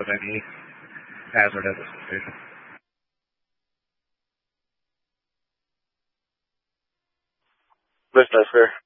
put any hazard at this location. That's fair.